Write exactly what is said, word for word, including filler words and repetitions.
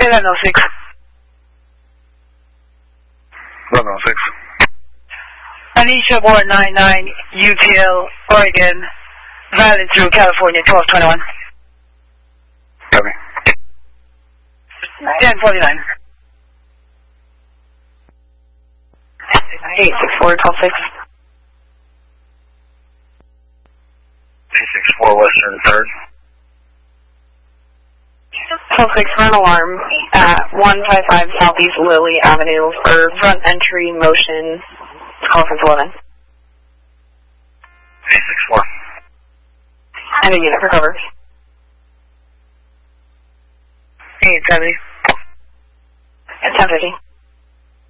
eleven oh six. eleven oh six. Anisha Board nine nine, U T L, Oregon, valid through California, twelve twenty-one. Copy. ten forty-nine. eight six four, twelve six. eight six four Western third. twelve six for an alarm at one five five Southeast Lily Avenue for front entry motion, conference eleven. eight six four. And a unit for cover. eight seventy. At ten fifty.